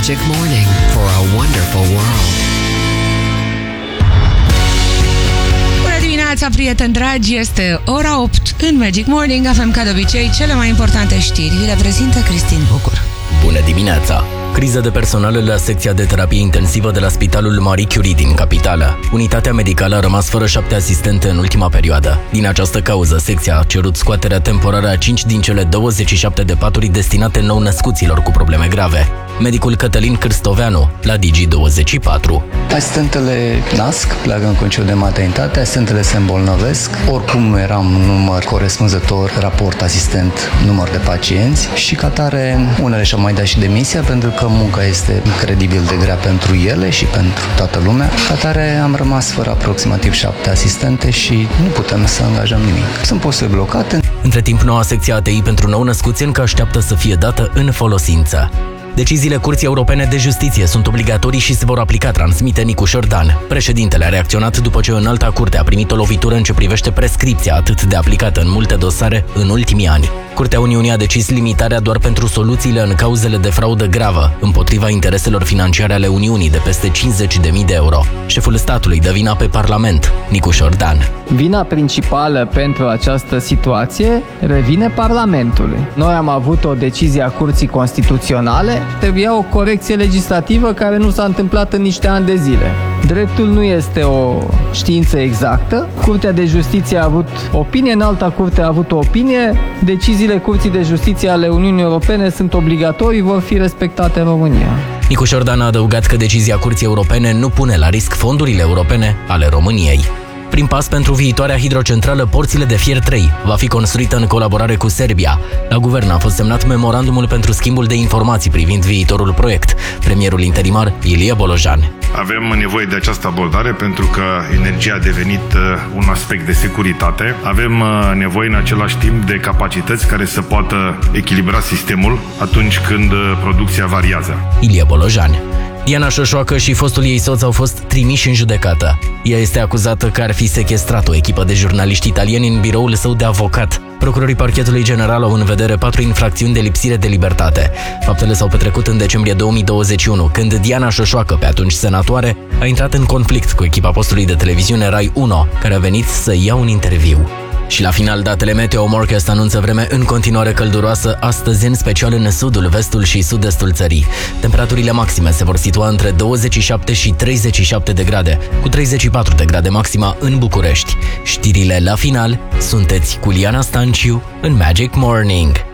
Magic Morning for a wonderful world. Bună dimineața, prieteni dragi! Este ora 8 în Magic Morning. Avem ca de obicei cele mai importante știri. Vi le prezintă Cristin Bucur. Bună dimineața! Criză de personal la secția de terapie intensivă de la Spitalul Marie Curie din capitală. Unitatea medicală a rămas fără 7 asistente în ultima perioadă. Din această cauză, secția a cerut scoaterea temporară a 5 din cele 27 de paturi destinate nou-născuților cu probleme grave. Medicul Cătălin Cârstoveanu, la Digi24. Asistentele nasc, pleacă în concediu de maternitate, asistentele se îmbolnăvesc. Oricum nu eram număr corespunzător, raport asistent, număr de pacienți și ca tare unele și-au mai dat și demisia pentru că munca este incredibil de grea pentru ele și pentru toată lumea. Ca tare am rămas fără aproximativ 7 asistente și nu putem să angajăm nimic. Sunt posturi blocate. Între timp, noua secție ATI pentru nou-născuți încă așteaptă să fie dată în folosință. Deciziile Curții Europene de Justiție sunt obligatorii și se vor aplica, transmite Nicu Șordan. Președintele a reacționat după ce Înalta Curte a primit o lovitură în ce privește prescripția atât de aplicată în multe dosare în ultimii ani. Curtea Uniunii a decis limitarea doar pentru soluțiile în cauzele de fraudă gravă, împotriva intereselor financiare ale Uniunii de peste 50.000 de euro. Șeful statului dă vina pe Parlament, Nicu Șordan. Vina principală pentru această situație revine Parlamentului. Noi am avut o decizie a Curții Constituționale, trebuia o corecție legislativă care nu s-a întâmplat în niște ani de zile. Dreptul nu este o știință exactă. Curtea de Justiție a avut opinie, Înalta Curte a avut o opinie. Deciziile Curții de Justiție ale Uniunii Europene sunt obligatorii, vor fi respectate în România. Nicu Șordan a adăugat că decizia Curții Europene nu pune la risc fondurile europene ale României. Prin pas pentru viitoarea hidrocentrală Porțile de Fier 3 va fi construită în colaborare cu Serbia. La guvern a fost semnat memorandumul pentru schimbul de informații privind viitorul proiect. Premierul interimar Ilie Bolojan. Avem nevoie de această abordare pentru că energia a devenit un aspect de securitate. Avem nevoie în același timp de capacități care să poată echilibra sistemul atunci când producția variază. Ilie Bolojan. Diana Șoșoacă și fostul ei soț au fost trimiși în judecată. Ea este acuzată că ar fi sequestrat o echipă de jurnaliști italieni în biroul său de avocat. Procurorii Parchetului General au în vedere 4 infracțiuni de lipsire de libertate. Faptele s-au petrecut în decembrie 2021, când Diana Șoșoacă, pe atunci senatoare, a intrat în conflict cu echipa postului de televiziune Rai 1, care a venit să ia un interviu. Și la final, datele Meteo Morcast anunță vreme în continuare călduroasă astăzi, în special în sudul, vestul și sud-estul țării. Temperaturile maxime se vor situa între 27 și 37 de grade, cu 34 de grade maxima în București. Știrile la final, sunteți cu Liana Stanciu în Magic Morning.